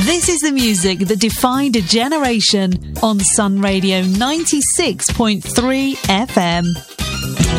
This is the music that defined a generation on Sun Radio 96.3 FM.